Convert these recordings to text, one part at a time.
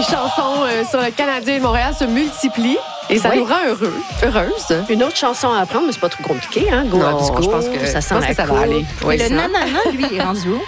chansons sur le Canadien de Montréal se multiplient. Et ça nous rend heureuse. Une autre chanson à apprendre, mais c'est pas trop compliqué, hein? Go non, Absco, je pense que ça va aller. Oui, le nanana, lui, il est rendu où?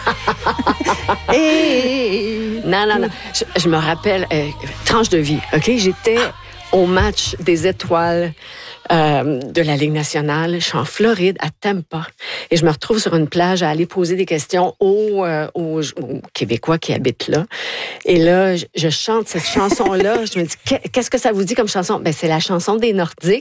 Non. Je me rappelle, tranche de vie, OK? J'étais au match des étoiles de la Ligue nationale. Je suis en Floride, à Tampa. Et je me retrouve sur une plage à aller poser des questions aux Québécois qui habitent là. Et là, je chante cette chanson-là. Je me dis, qu'est-ce que ça vous dit comme chanson? Ben, c'est la chanson des Nordiques.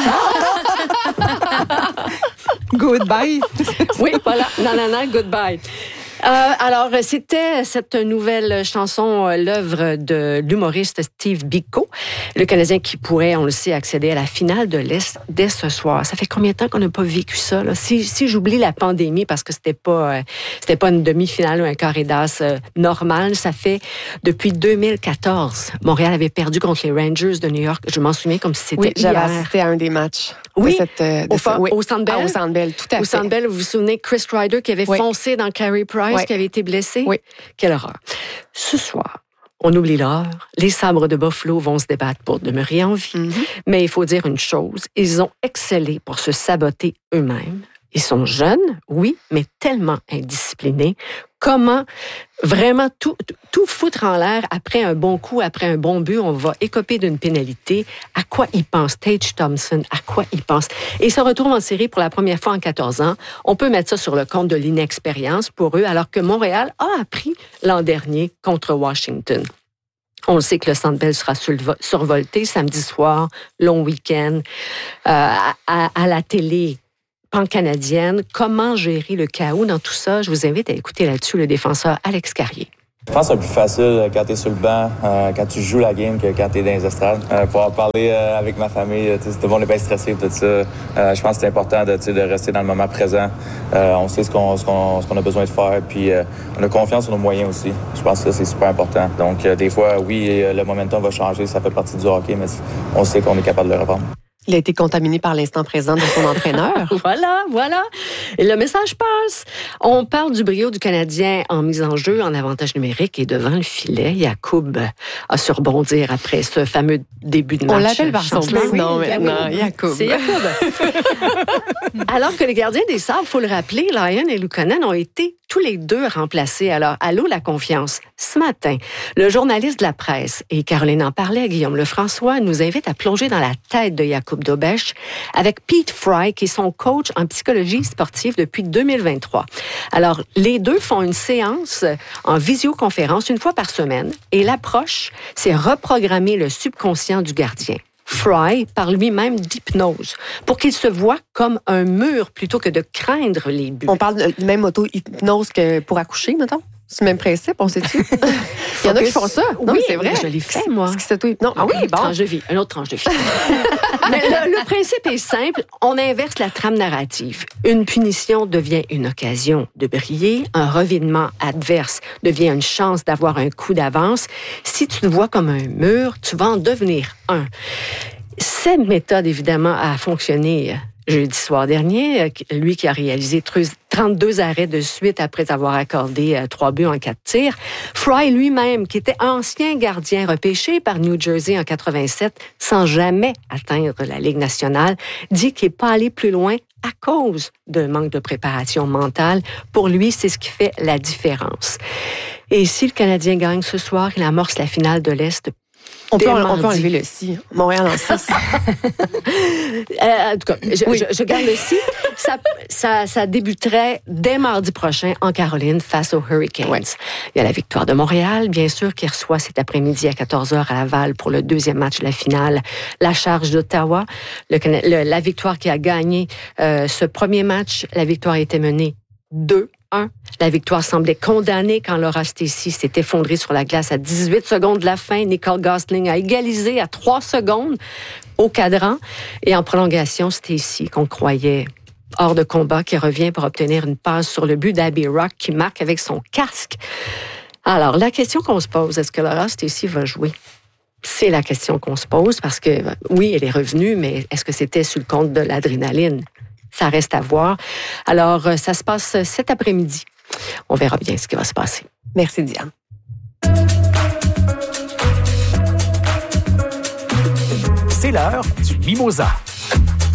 Goodbye. Oui, voilà. Non, goodbye. Alors, c'était cette nouvelle chanson, l'œuvre de l'humoriste Steve Biko, le Canadien qui pourrait, on le sait, accéder à la finale de l'Est dès ce soir. Ça fait combien de temps qu'on n'a pas vécu ça, là? Si j'oublie la pandémie, parce que c'était pas une demi-finale ou un carré d'as normal, ça fait depuis 2014. Montréal avait perdu contre les Rangers de New York. Je m'en souviens comme si c'était hier. J'avais assisté à un des matchs. Oui, au Centre Bell. Au Centre Bell, tout à fait. Au Centre Bell, vous vous souvenez, Chris Kreider qui avait foncé dans Carey Price, qui avait été blessé? Oui. Quelle horreur. Ce soir, on oublie l'heure. Les Sabres de Buffalo vont se débattre pour demeurer en vie. Mm-hmm. Mais il faut dire une chose, ils ont excellé pour se saboter eux-mêmes. Ils sont jeunes, oui, mais tellement indisciplinés. Comment vraiment tout foutre en l'air après un bon coup, après un bon but, on va écoper d'une pénalité. À quoi ils pensent? Tage Thompson, à quoi ils pensent? Et ils se retrouvent en série pour la première fois en 14 ans. On peut mettre ça sur le compte de l'inexpérience pour eux, alors que Montréal a appris l'an dernier contre Washington. On le sait que le Centre Bell sera survolté samedi soir, long week-end, à la télé pan-canadienne. Comment gérer le chaos dans tout ça? Je vous invite à écouter là-dessus le défenseur Alex Carrier. Je pense que c'est plus facile quand tu es sur le banc, quand tu joues la game, que quand tu es dans les estrades. Pouvoir parler avec ma famille, tout le monde est bien stressé, tout ça. Je pense que c'est important de rester dans le moment présent. On sait ce qu'on a besoin de faire, puis on a confiance en nos moyens aussi. Je pense que ça, c'est super important. Donc, des fois, oui, le momentum va changer, ça fait partie du hockey, mais on sait qu'on est capable de le reprendre. Il a été contaminé par l'instant présent de son entraîneur. Voilà. Et le message passe. On parle du brio du Canadien en mise en jeu, en avantage numérique et devant le filet. Yacoub a su rebondir après ce fameux début de match. On l'appelle par son nom maintenant, Yacoub. C'est Yacoub. Alors que les gardiens des Sabres, il faut le rappeler, Lyon et Luukkonen ont été tous les deux remplacés. Alors, allô la confiance. Ce matin, le journaliste de la presse, et Caroline en parlait, Guillaume Lefrançois, nous invite à plonger dans la tête de Yacoub Dobeš avec Pete Fry, qui est son coach en psychologie sportive depuis 2023. Alors, les deux font une séance en visioconférence une fois par semaine et l'approche, c'est reprogrammer le subconscient du gardien. Fry parle lui-même d'hypnose pour qu'il se voit comme un mur plutôt que de craindre les buts. On parle de même auto-hypnose que pour accoucher, mettons? C'est le même principe, on sait-tu? Il y en a qui font ça. Non, oui, c'est vrai. Je l'ai fait, moi. Non. Ah oui, bon. Tranche de vie, une autre tranche de vie. Mais le principe est simple. On inverse la trame narrative. Une punition devient une occasion de briller. Un revirement adverse devient une chance d'avoir un coup d'avance. Si tu te vois comme un mur, tu vas en devenir un. Cette méthode, évidemment, a fonctionné jeudi soir dernier, lui qui a réalisé 32 arrêts de suite après avoir accordé 3 buts en 4 tirs. Fry lui-même, qui était ancien gardien repêché par New Jersey en 87, sans jamais atteindre la Ligue nationale, dit qu'il n'est pas allé plus loin à cause d'un manque de préparation mentale. Pour lui, c'est ce qui fait la différence. Et si le Canadien gagne ce soir, il amorce la finale de l'Est. On peut enlever le si. Montréal en 6. En tout cas, je garde le si. Ça débuterait dès mardi prochain en Caroline face aux Hurricanes. Ouais. Il y a la victoire de Montréal, bien sûr, qui reçoit cet après-midi à 14h à Laval pour le deuxième match de la finale. La charge d'Ottawa, la victoire qui a gagné ce premier match, la victoire a été menée 2-1. La victoire semblait condamnée quand Laura Stacey s'est effondrée sur la glace à 18 secondes de la fin. Nicole Gosling a égalisé à 3 secondes au cadran. Et en prolongation, Stacey, qu'on croyait hors de combat, qui revient pour obtenir une passe sur le but d'Abby Rock, qui marque avec son casque. Alors, la question qu'on se pose, est-ce que Laura Stacey va jouer? C'est la question qu'on se pose parce que, oui, elle est revenue, mais est-ce que c'était sur le compte de l'adrénaline? Ça reste à voir. Alors, ça se passe cet après-midi. On verra bien ce qui va se passer. Merci, Diane. C'est l'heure du Mimosa.